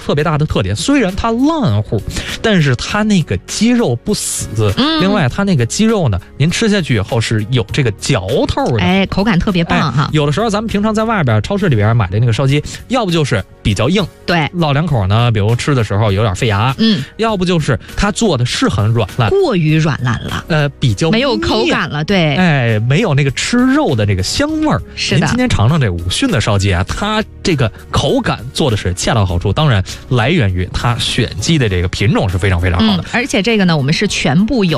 特别大的特点，虽然它烂乎，但是它那个鸡肉不死。另外它那个鸡肉呢，您吃下去以后是有这个嚼头的， 哎，口感特别棒哈。 有的时候咱们平常在外边超市里边买的那个烧鸡，要不就是比较硬， 对， 烙两口呢，比如吃的时候有点费牙，要不就是它做的是很软烂， 过于软烂了， 比较没有口感了，对， 哎，没有那个吃肉的这个香味儿。 是的， 您今天尝尝这武训的烧鸡啊，它这个口感做的是恰到好处，当然来源于它选鸡的这个品种是非常非常好的， 而且这个呢，我们是全部有